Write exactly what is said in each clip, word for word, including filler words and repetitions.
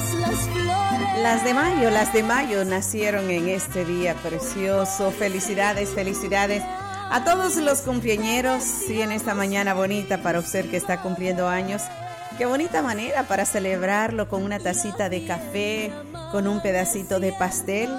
Las de mayo, las de mayo nacieron en este día precioso. Felicidades, felicidades a todos los cumpleañeros y en esta mañana bonita para usted que está cumpliendo años. Qué bonita manera para celebrarlo con una tacita de café, con un pedacito de pastel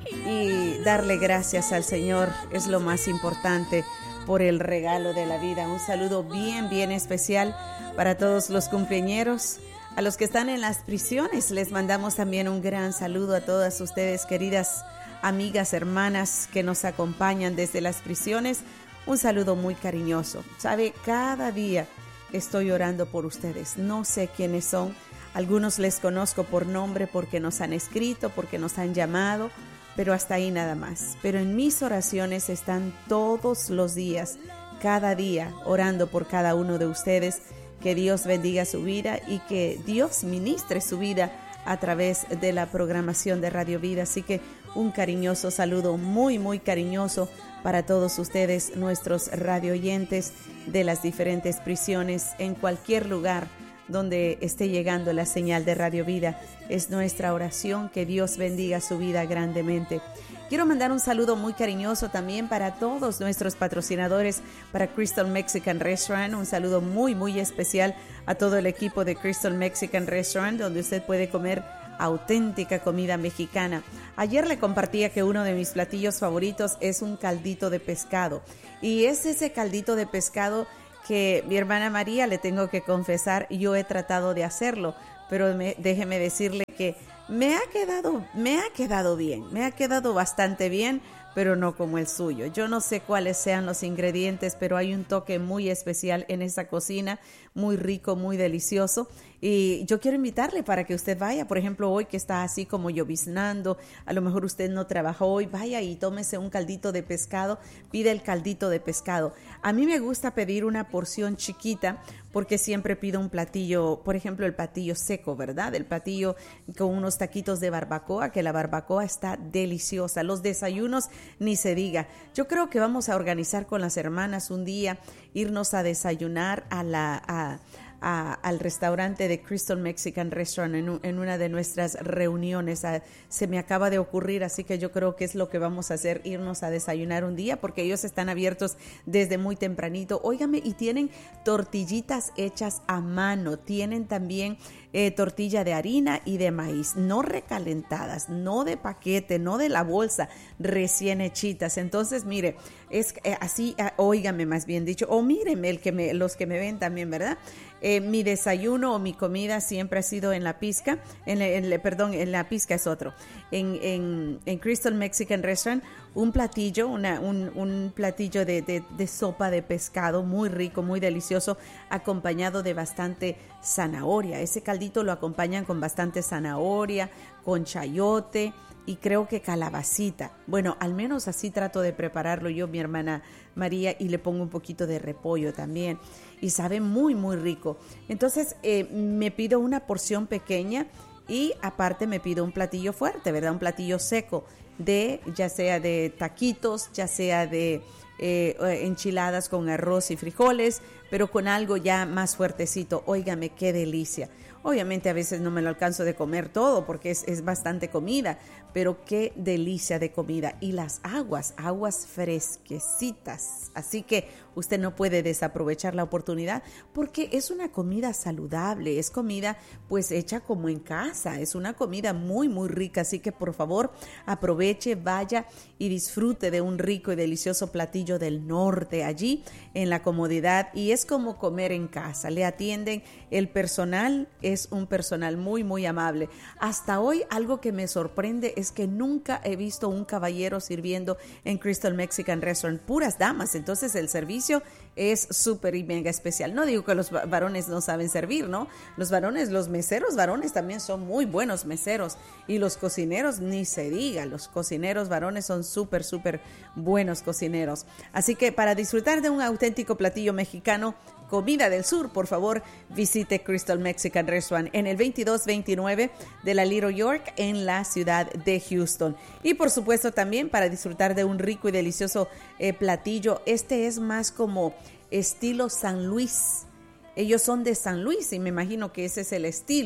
y darle gracias al Señor. Es lo más importante por el regalo de la vida. Un saludo bien, bien especial para todos los cumpleañeros. A los que están en las prisiones les mandamos también un gran saludo a todas ustedes, queridas amigas, hermanas que nos acompañan desde las prisiones. Un saludo muy cariñoso. Sabe, cada día estoy orando por ustedes. No sé quiénes son. Algunos les conozco por nombre porque nos han escrito, porque nos han llamado, pero hasta ahí nada más. Pero en mis oraciones están todos los días, cada día, orando por cada uno de ustedes. Que Dios bendiga su vida y que Dios ministre su vida a través de la programación de Radio Vida. Así que un cariñoso saludo, muy, muy cariñoso para todos ustedes, nuestros radio oyentes de las diferentes prisiones, en cualquier lugar donde esté llegando la señal de Radio Vida. Es nuestra oración que Dios bendiga su vida grandemente. Quiero mandar un saludo muy cariñoso también para todos nuestros patrocinadores, para Crystal Mexican Restaurant. Un saludo muy, muy especial a todo el equipo de Crystal Mexican Restaurant, donde usted puede comer auténtica comida mexicana. Ayer le compartía que uno de mis platillos favoritos es un caldito de pescado. Y es ese caldito de pescado que mi hermana María, le tengo que confesar, yo he tratado de hacerlo, pero me, déjeme decirle que me ha quedado, me ha quedado bien, me ha quedado bastante bien, pero no como el suyo. Yo no sé cuáles sean los ingredientes, pero hay un toque muy especial en esa cocina, muy rico, muy delicioso. Y yo quiero invitarle para que usted vaya, por ejemplo, hoy que está así como lloviznando, a lo mejor usted no trabajó hoy, vaya y tómese un caldito de pescado, pide el caldito de pescado. A mí me gusta pedir una porción chiquita porque siempre pido un platillo, por ejemplo, el platillo seco, ¿verdad? El platillo con unos taquitos de barbacoa, que la barbacoa está deliciosa. Los desayunos, ni se diga. Yo creo que vamos a organizar con las hermanas un día, irnos a desayunar a la... A, A, al restaurante de Crystal Mexican Restaurant en, en una de nuestras reuniones. A, se me acaba de ocurrir, así que yo creo que es lo que vamos a hacer, irnos a desayunar un día, porque ellos están abiertos desde muy tempranito. Óigame, y tienen tortillitas hechas a mano, tienen también eh, tortilla de harina y de maíz, no recalentadas, no de paquete, no de la bolsa, recién hechitas. Entonces, mire, es eh, así, eh, óigame más bien dicho, o míreme, el que me, los que me ven también, ¿verdad? Eh, mi desayuno o mi comida siempre ha sido en la pizca, en, en, perdón, en la pizca es otro, en, en, en Crystal Mexican Restaurant, un platillo, una, un, un platillo de, de, de sopa de pescado muy rico, muy delicioso, acompañado de bastante zanahoria. Ese caldito lo acompañan con bastante zanahoria, con chayote y creo que calabacita. Bueno, al menos así trato de prepararlo yo, mi hermana María, y le pongo un poquito de repollo también. Y sabe muy, muy rico. Entonces, eh, me pido una porción pequeña y aparte me pido un platillo fuerte, ¿verdad? Un platillo seco, de ya sea de taquitos, ya sea de eh, enchiladas con arroz y frijoles, pero con algo ya más fuertecito. Óigame, qué delicia. Obviamente a veces no me lo alcanzo de comer todo porque es, es bastante comida, pero qué delicia de comida. Y las aguas, aguas fresquecitas. Así que usted no puede desaprovechar la oportunidad porque es una comida saludable, es comida pues hecha como en casa, es una comida muy muy rica. Así que por favor aproveche, vaya y disfrute de un rico y delicioso platillo del norte allí en la comodidad. Y es como comer en casa, le atienden el personal, es un personal muy muy amable. Hasta hoy algo que me sorprende es que nunca he visto un caballero sirviendo en Crystal Mexican Restaurant, puras damas. Entonces el servicio es súper y mega especial. No digo que los varones no saben servir, ¿no? Los varones, los meseros varones también son muy buenos meseros, y los cocineros ni se diga, los cocineros varones son súper súper buenos cocineros. Así que para disfrutar de un auténtico platillo mexicano, comida del sur, por favor, visite Crystal Mexican Restaurant en el veintidós veintinueve de la Little York en la ciudad de Houston. Y por supuesto también para disfrutar de un rico y delicioso eh, platillo, este es más como estilo San Luis. Ellos son de San Luis y me imagino que ese es el estilo,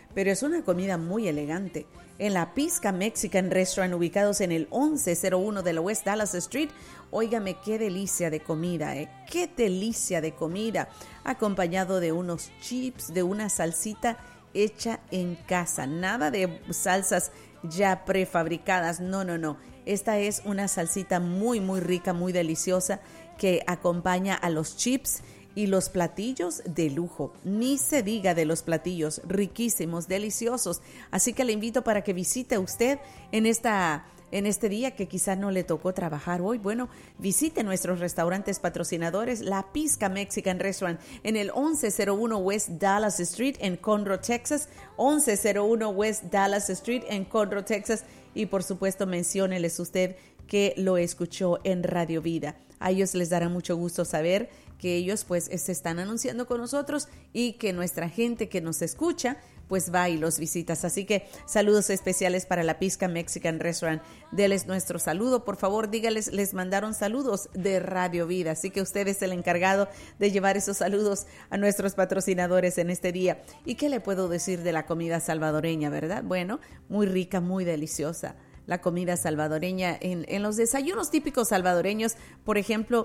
pero es una comida muy elegante. En la Pizca Mexican Restaurant, ubicados en el once cero uno de la West Dallas Street. Óigame, qué delicia de comida, ¿eh? Qué delicia de comida, acompañado de unos chips, de una salsita hecha en casa, nada de salsas ya prefabricadas, no, no, no. Esta es una salsita muy, muy rica, muy deliciosa, que acompaña a los chips y los platillos de lujo. Ni se diga de los platillos riquísimos, deliciosos. Así que le invito para que visite usted en esta en este día que quizás no le tocó trabajar hoy. Bueno, visite nuestros restaurantes patrocinadores, la Pizca Mexican Restaurant en el once cero uno West Dallas Street en Conroe, Texas, once cero uno West Dallas Street en Conroe, Texas, y por supuesto mencióneles usted que lo escuchó en Radio Vida. A ellos les dará mucho gusto saber que ellos pues se están anunciando con nosotros y que nuestra gente que nos escucha pues va y los visitas. Así que saludos especiales para la Pizca Mexican Restaurant. Deles nuestro saludo, por favor, dígales, les mandaron saludos de Radio Vida. Así que usted es el encargado de llevar esos saludos a nuestros patrocinadores en este día. ¿Y qué le puedo decir de la comida salvadoreña, verdad? Bueno, muy rica, muy deliciosa. La comida salvadoreña en, en los desayunos típicos salvadoreños, por ejemplo,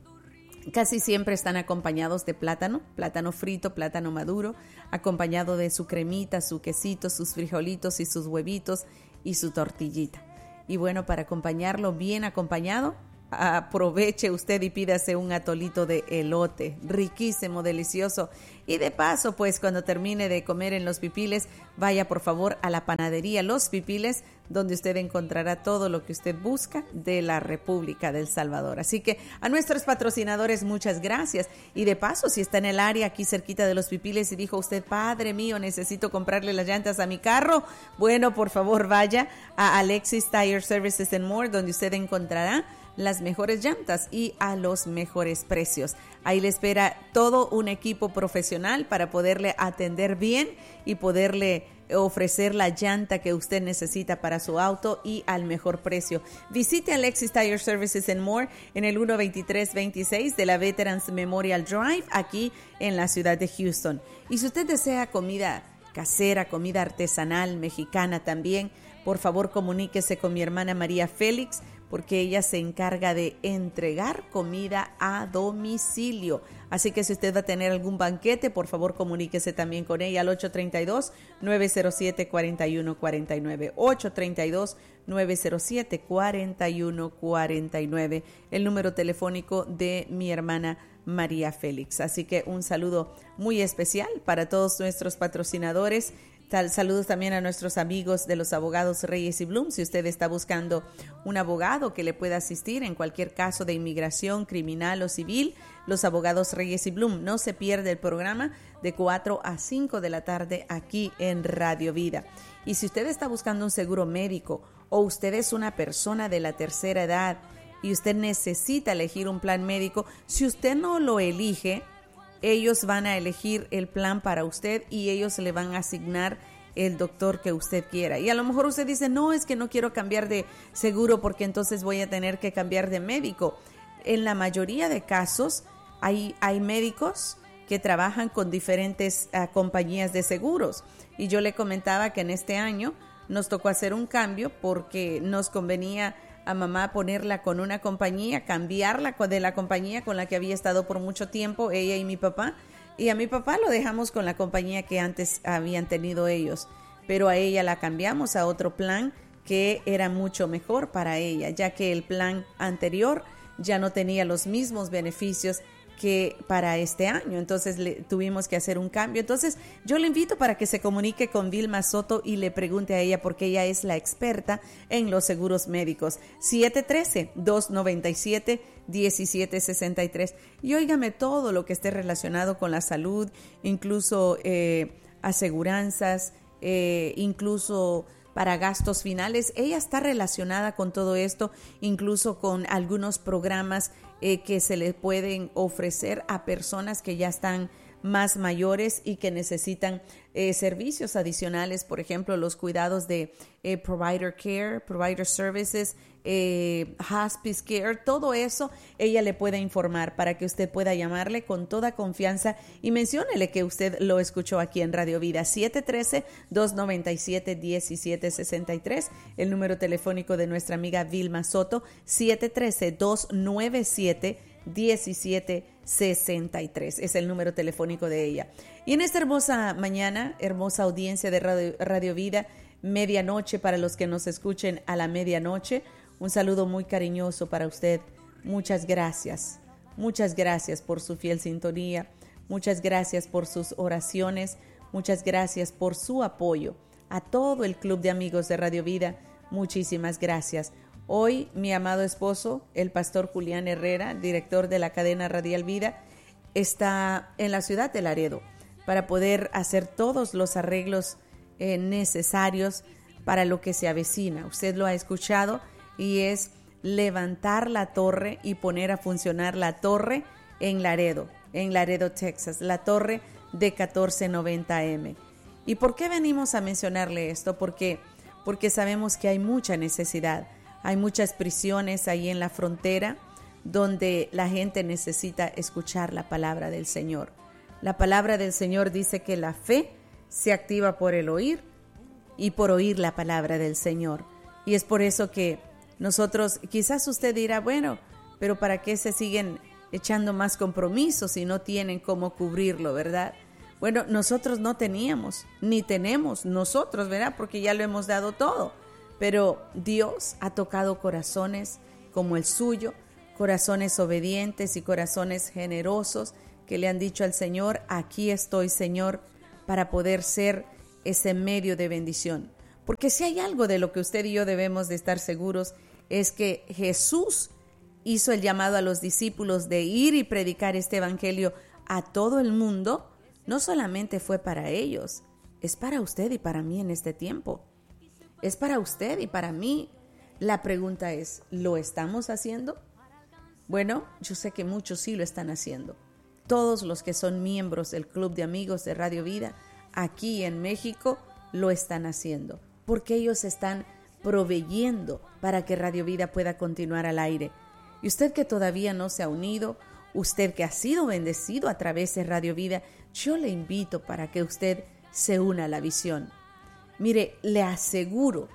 casi siempre están acompañados de plátano, plátano frito, plátano maduro, acompañado de su cremita, su quesito, sus frijolitos y sus huevitos y su tortillita. Y bueno, para acompañarlo bien acompañado, aproveche usted y pídase un atolito de elote, riquísimo, delicioso. Y de paso, pues cuando termine de comer en Los Pipiles, vaya por favor a la panadería Los Pipiles, donde usted encontrará todo lo que usted busca de la República del Salvador. Así que a nuestros patrocinadores, muchas gracias. Y de paso, si está en el área aquí cerquita de Los Pipiles y dijo usted, padre mío, necesito comprarle las llantas a mi carro, bueno, por favor vaya a Alexis Tire Services and More, donde usted encontrará las mejores llantas y a los mejores precios. Ahí le espera todo un equipo profesional para poderle atender bien y poderle ofrecer la llanta que usted necesita para su auto y al mejor precio. Visite Alexis Tire Services and More en el ciento veintitrés veintiséis de la Veterans Memorial Drive, aquí en la ciudad de Houston. Y si usted desea comida casera, comida artesanal, mexicana también, por favor comuníquese con mi hermana María Félix, porque ella se encarga de entregar comida a domicilio. Así que si usted va a tener algún banquete, por favor comuníquese también con ella al ocho tres dos, nueve cero siete, cuatro uno cuatro nueve, ocho tres dos, nueve cero siete, cuatro uno cuatro nueve, el número telefónico de mi hermana María Félix. Así que un saludo muy especial para todos nuestros patrocinadores. Saludos también a nuestros amigos de los abogados Reyes y Blum. Si usted está buscando un abogado que le pueda asistir en cualquier caso de inmigración, criminal o civil, los abogados Reyes y Blum. No se pierde el programa de cuatro a cinco de la tarde aquí en Radio Vida. Y si usted está buscando un seguro médico o usted es una persona de la tercera edad y usted necesita elegir un plan médico, si usted no lo elige, ellos van a elegir el plan para usted y ellos le van a asignar el doctor que usted quiera. Y a lo mejor usted dice, no, es que no quiero cambiar de seguro porque entonces voy a tener que cambiar de médico. En la mayoría de casos hay, hay médicos que trabajan con diferentes uh, compañías de seguros. Y yo le comentaba que en este año nos tocó hacer un cambio porque nos convenía a mamá ponerla con una compañía, cambiarla de la compañía con la que había estado por mucho tiempo, ella y mi papá, y a mi papá lo dejamos con la compañía que antes habían tenido ellos, pero a ella la cambiamos a otro plan que era mucho mejor para ella, ya que el plan anterior ya no tenía los mismos beneficios que para este año, entonces le tuvimos que hacer un cambio. Entonces yo le invito para que se comunique con Vilma Soto y le pregunte a ella, porque ella es la experta en los seguros médicos. Siete uno tres, dos nueve siete, uno siete seis tres. Y óigame, todo lo que esté relacionado con la salud, incluso eh, aseguranzas, eh, incluso para gastos finales, ella está relacionada con todo esto, incluso con algunos programas eh, que se le pueden ofrecer a personas que ya están más mayores y que necesitan eh, servicios adicionales, por ejemplo, los cuidados de eh, provider care, provider services, eh, hospice care, todo eso ella le puede informar para que usted pueda llamarle con toda confianza y menciónele que usted lo escuchó aquí en Radio Vida. Siete uno tres, dos nueve siete, uno siete seis tres, el número telefónico de nuestra amiga Vilma Soto, siete uno tres, dos nueve siete, uno siete seis tres, es el número telefónico de ella. Y en esta hermosa mañana, hermosa audiencia de Radio, Radio Vida, medianoche para los que nos escuchen a la medianoche, un saludo muy cariñoso para usted. Muchas gracias, muchas gracias por su fiel sintonía, muchas gracias por sus oraciones, muchas gracias por su apoyo. A todo el Club de Amigos de Radio Vida, muchísimas gracias. Hoy mi amado esposo, el pastor Julián Herrera, director de la cadena Radial Vida, está en la ciudad de Laredo para poder hacer todos los arreglos eh, necesarios para lo que se avecina. Usted lo ha escuchado y es levantar la torre y poner a funcionar la torre en Laredo, en Laredo, Texas, la torre de catorce noventa eme. ¿Y por qué venimos a mencionarle esto? Porque, porque sabemos que hay mucha necesidad. Hay muchas prisiones ahí en la frontera donde la gente necesita escuchar la palabra del Señor. La palabra del Señor dice que la fe se activa por el oír y por oír la palabra del Señor. Y es por eso que nosotros, quizás usted dirá, bueno, pero ¿para qué se siguen echando más compromisos si no tienen cómo cubrirlo, verdad? Bueno, nosotros no teníamos, ni tenemos nosotros, ¿verdad? Porque ya lo hemos dado todo. Pero Dios ha tocado corazones como el suyo, corazones obedientes y corazones generosos que le han dicho al Señor, aquí estoy, Señor, para poder ser ese medio de bendición. Porque si hay algo de lo que usted y yo debemos de estar seguros, es que Jesús hizo el llamado a los discípulos de ir y predicar este evangelio a todo el mundo. No solamente fue para ellos, es para usted y para mí en este tiempo. Es para usted y para mí. La pregunta es, ¿lo estamos haciendo? Bueno, yo sé que muchos sí lo están haciendo. Todos los que son miembros del Club de Amigos de Radio Vida aquí en México lo están haciendo, porque ellos están proveyendo para que Radio Vida pueda continuar al aire. Y usted que todavía no se ha unido, usted que ha sido bendecido a través de Radio Vida, yo le invito para que usted se una a la visión. Mire, le aseguro,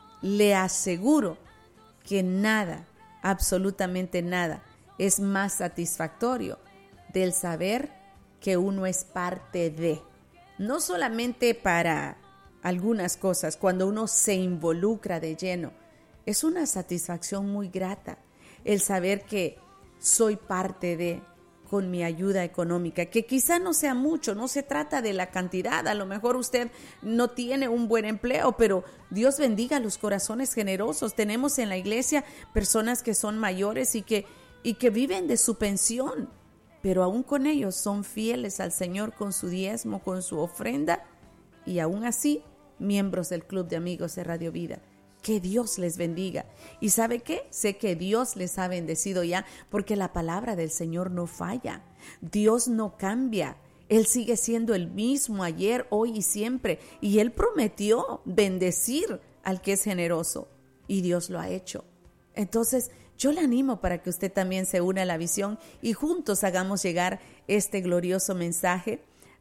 le aseguro que nada, absolutamente nada, es más satisfactorio del saber que uno es parte de. No solamente para algunas cosas, cuando uno se involucra de lleno, es una satisfacción muy grata el saber que soy parte de, con mi ayuda económica, que quizá no sea mucho, no se trata de la cantidad, a lo mejor usted no tiene un buen empleo, pero Dios bendiga los corazones generosos. Tenemos en la iglesia personas que son mayores y que, y que viven de su pensión, pero aún con ellos son fieles al Señor con su diezmo, con su ofrenda, y aún así, miembros del Club de Amigos de Radio Vida. Que Dios les bendiga. ¿Y sabe qué? Sé que Dios les ha bendecido ya, porque la palabra del Señor no falla. Dios no cambia. Él sigue siendo el mismo ayer, hoy y siempre. Y Él prometió bendecir al que es generoso. Y Dios lo ha hecho. Entonces, yo le animo para que usted también se una a la visión y juntos hagamos llegar este glorioso mensaje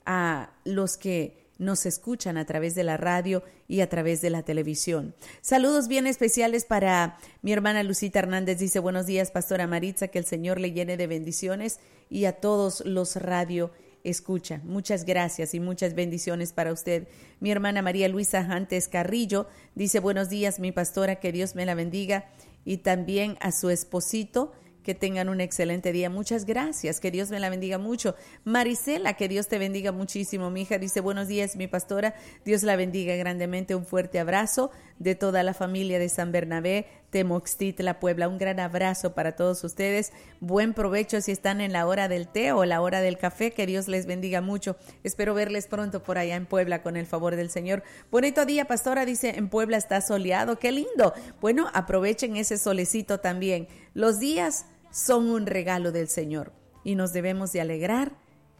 a los que nos escuchan a través de la radio y a través de la televisión. Saludos bien especiales para mi hermana Lucita Hernández. Dice, buenos días, Pastora Maritza, que el Señor le llene de bendiciones, y a todos los radio escucha. Muchas gracias y muchas bendiciones para usted. Mi hermana María Luisa Jantes Carrillo dice, buenos días, mi pastora, que Dios me la bendiga, y también a su esposito, que tengan un excelente día. Muchas gracias, que Dios me la bendiga mucho. Marisela, que Dios te bendiga muchísimo. Mi hija dice, buenos días, mi pastora, Dios la bendiga grandemente. Un fuerte abrazo de toda la familia de San Bernabé, Temoxtitla, Puebla. Un gran abrazo para todos ustedes. Buen provecho si están en la hora del té o la hora del café. Que Dios les bendiga mucho. Espero verles pronto por allá en Puebla con el favor del Señor. Bonito día, pastora, dice, en Puebla está soleado. ¡Qué lindo! Bueno, aprovechen ese solecito también. Los días son un regalo del Señor y nos debemos de alegrar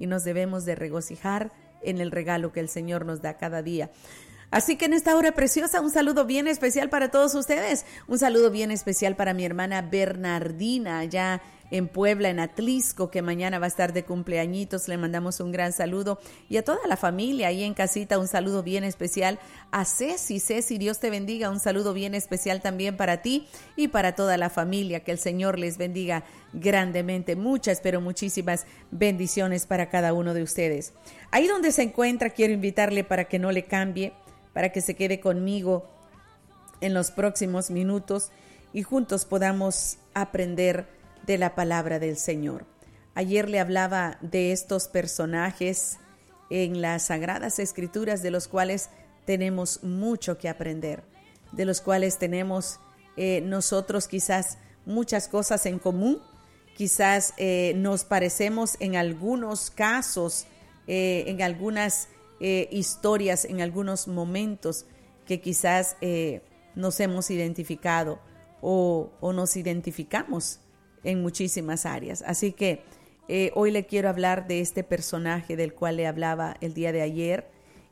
y nos debemos de regocijar en el regalo que el Señor nos da cada día. Así que en esta hora preciosa, un saludo bien especial para todos ustedes, un saludo bien especial para mi hermana Bernardina, allá en Puebla, en Atlisco, que mañana va a estar de cumpleañitos. Le mandamos un gran saludo, y a toda la familia ahí en casita, un saludo bien especial. A Ceci, Ceci, Dios te bendiga, un saludo bien especial también para ti y para toda la familia, que el Señor les bendiga grandemente. Muchas, pero muchísimas bendiciones para cada uno de ustedes. Ahí donde se encuentra, quiero invitarle para que no le cambie, para que se quede conmigo en los próximos minutos y juntos podamos aprender de la palabra del Señor. Ayer le hablaba de estos personajes en las Sagradas Escrituras, de los cuales tenemos mucho que aprender, de los cuales tenemos eh, nosotros quizás muchas cosas en común, quizás eh, nos parecemos en algunos casos, eh, en algunas Eh, historias, en algunos momentos que quizás eh, nos hemos identificado o, o nos identificamos en muchísimas áreas. Así que eh, hoy le quiero hablar de este personaje del cual le hablaba el día de ayer,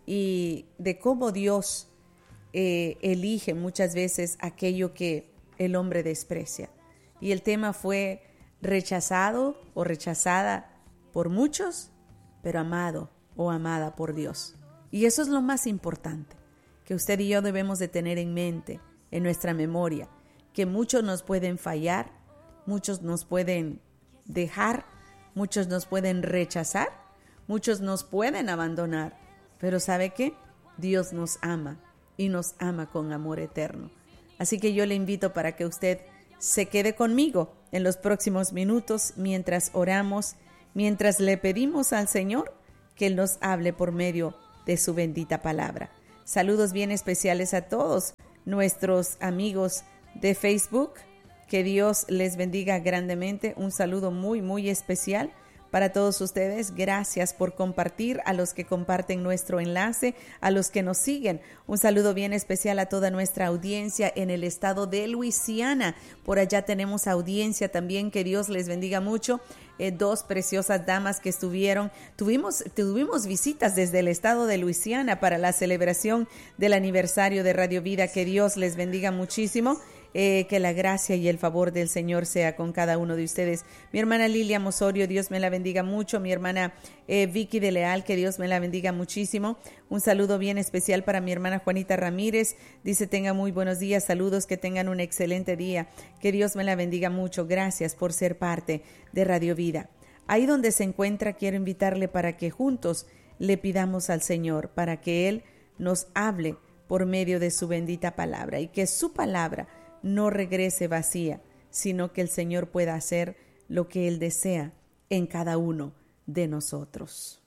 y de cómo Dios eh, elige muchas veces aquello que el hombre desprecia. Y el tema fue rechazado o rechazada por muchos, pero amado o amada por Dios. Y eso es lo más importante, que usted y yo debemos de tener en mente, en nuestra memoria, que muchos nos pueden fallar, muchos nos pueden dejar, muchos nos pueden rechazar, muchos nos pueden abandonar, pero ¿sabe qué? Dios nos ama y nos ama con amor eterno. Así que yo le invito para que usted se quede conmigo en los próximos minutos mientras oramos, mientras le pedimos al Señor que Él nos hable por medio de su bendita palabra. Saludos bien especiales a todos nuestros amigos de Facebook. Que Dios les bendiga grandemente. Un saludo muy, muy especial para todos ustedes. Gracias por compartir, a los que comparten nuestro enlace, a los que nos siguen. Un saludo bien especial a toda nuestra audiencia en el estado de Luisiana. Por allá tenemos audiencia también. Que Dios les bendiga mucho. Eh, dos preciosas damas que estuvieron. Tuvimos, tuvimos visitas desde el estado de Luisiana para la celebración del aniversario de Radio Vida. Que Dios les bendiga muchísimo. Eh, que la gracia y el favor del Señor sea con cada uno de ustedes. Mi hermana Lilia Mosorio, Dios me la bendiga mucho. Mi hermana eh, Vicky de Leal, que Dios me la bendiga muchísimo. Un saludo bien especial para mi hermana Juanita Ramírez. Dice, tenga muy buenos días, saludos, que tengan un excelente día. Que Dios me la bendiga mucho. Gracias por ser parte de Radio Vida. Ahí donde se encuentra, quiero invitarle para que juntos le pidamos al Señor para que Él nos hable por medio de su bendita palabra, y que su palabra no regrese vacía, sino que el Señor pueda hacer lo que Él desea en cada uno de nosotros.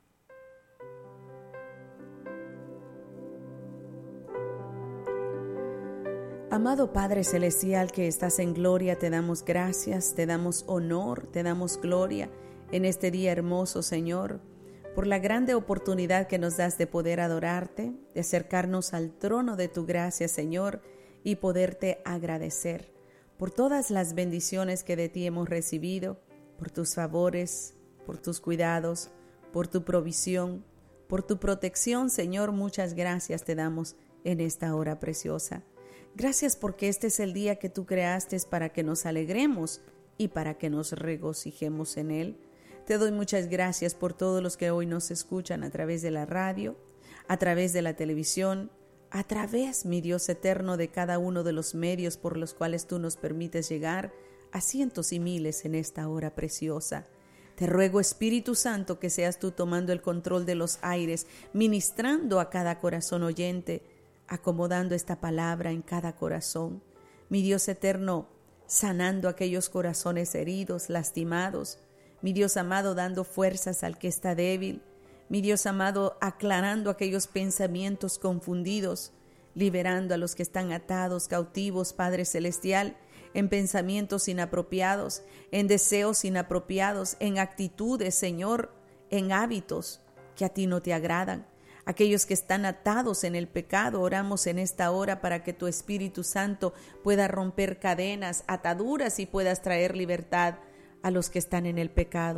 Amado Padre Celestial que estás en gloria, te damos gracias, te damos honor, te damos gloria en este día hermoso, Señor, por la grande oportunidad que nos das de poder adorarte, de acercarnos al trono de tu gracia, Señor, y poderte agradecer por todas las bendiciones que de ti hemos recibido, por tus favores, por tus cuidados, por tu provisión, por tu protección, Señor. Muchas gracias te damos en esta hora preciosa. Gracias porque este es el día que tú creaste para que nos alegremos y para que nos regocijemos en él. Te doy muchas gracias por todos los que hoy nos escuchan a través de la radio, a través de la televisión, a través, mi Dios eterno, de cada uno de los medios por los cuales tú nos permites llegar a cientos y miles en esta hora preciosa. Te ruego, Espíritu Santo, que seas tú tomando el control de los aires, ministrando a cada corazón oyente, acomodando esta palabra en cada corazón. Mi Dios eterno, sanando aquellos corazones heridos, lastimados. Mi Dios amado, dando fuerzas al que está débil. Mi Dios amado, aclarando aquellos pensamientos confundidos, liberando a los que están atados, cautivos, Padre Celestial, en pensamientos inapropiados, en deseos inapropiados, en actitudes, Señor, en hábitos que a ti no te agradan. Aquellos que están atados en el pecado, oramos en esta hora para que tu Espíritu Santo pueda romper cadenas, ataduras y puedas traer libertad a los que están en el pecado.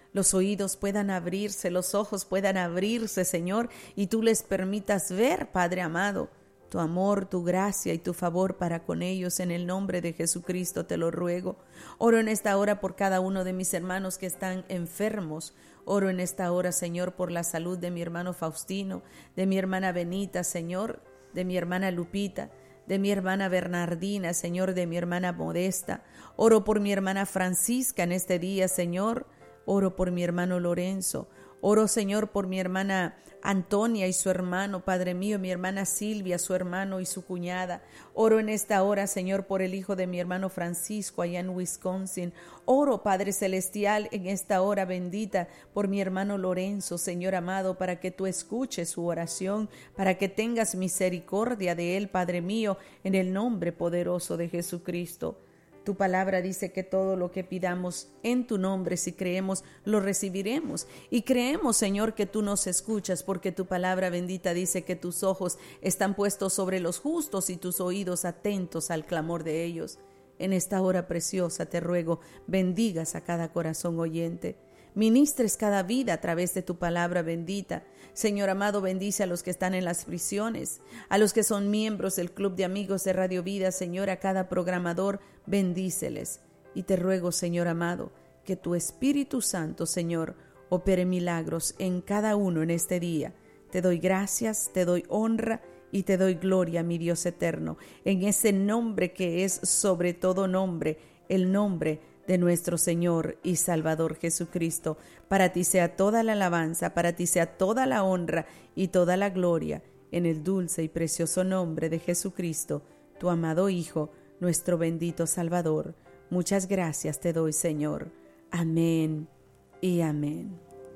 los oídos puedan abrirse, los ojos puedan abrirse, Señor, y tú les permitas ver, Padre amado, tu amor, tu gracia y tu favor para con ellos. En el nombre de Jesucristo te lo ruego. Oro en esta hora por cada uno de mis hermanos que están enfermos. Oro en esta hora, Señor, por la salud de mi hermano Faustino, de mi hermana Benita, Señor, de mi hermana Lupita, de mi hermana Bernardina, Señor, de mi hermana Modesta. Oro por mi hermana Francisca en este día, Señor. Oro por mi hermano Lorenzo. Oro, Señor, por mi hermana Antonia y su hermano, Padre mío, mi hermana Silvia, su hermano y su cuñada. Oro en esta hora, Señor, por el hijo de mi hermano Francisco allá en Wisconsin. Oro, Padre Celestial, en esta hora bendita por mi hermano Lorenzo, Señor amado, para que tú escuches su oración, para que tengas misericordia de él, Padre mío, en el nombre poderoso de Jesucristo. Tu palabra dice que todo lo que pidamos en tu nombre, si creemos, lo recibiremos. Y creemos, Señor, que tú nos escuchas, porque tu palabra bendita dice que tus ojos están puestos sobre los justos y tus oídos atentos al clamor de ellos. En esta hora preciosa te ruego, bendigas a cada corazón oyente. Ministres cada vida a través de tu palabra bendita. Señor amado, bendice a los que están en las prisiones, a los que son miembros del Club de Amigos de Radio Vida, Señor, a cada programador, bendíceles. Y te ruego, Señor amado, que tu Espíritu Santo, Señor, opere milagros en cada uno en este día. Te doy gracias, te doy honra y te doy gloria, mi Dios eterno, en ese nombre que es sobre todo nombre, el nombre de nuestro Señor y Salvador Jesucristo. Para ti sea toda la alabanza, para ti sea toda la honra y toda la gloria, en el dulce y precioso nombre de Jesucristo, tu amado Hijo, nuestro bendito Salvador. Muchas gracias te doy, Señor. Amén y amén.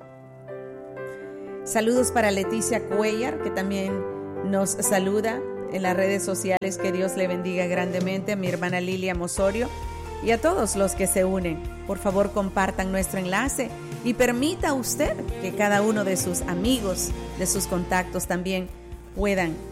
Saludos para Leticia Cuellar, que también nos saluda en las redes sociales. Que Dios le bendiga grandemente. A mi hermana Lilia Mosorio y a todos los que se unen. Por favor, compartan nuestro enlace y permita usted que cada uno de sus amigos, de sus contactos también puedan